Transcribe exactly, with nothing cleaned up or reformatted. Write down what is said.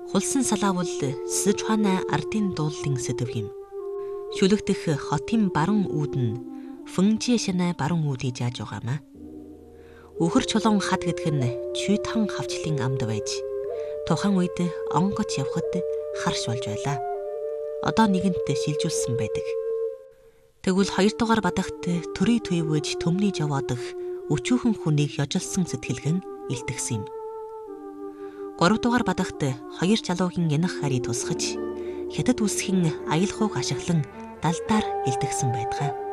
Хулсан салаа бол Сычуаны ардын дууллын сэдв юм. Шүлэгдэх хотын баруун үүд нь Фэнжи шанай баруун үүд гэж яаж байгаамаа. Үхэр чулуун хад гэдэг нь Чүйтхан хавчлын амд байж тухайн үед онгоч явхад харш болж байлаа. Одоо нэгэнт шилжүүлсэн байдаг. Тэгвэл хоёр дугаар бадагт төрий туйвж төмний жаваадах өчүүхэн хүнийг ёжилсан сэтгэлгэн илтгэсэн юм. гурав дугаар бадагт хоёр жалуугийн янах харийг тусгаж хятад үлсхийн аялахуйг ашиглан далдаар илтгэсэн байдаг.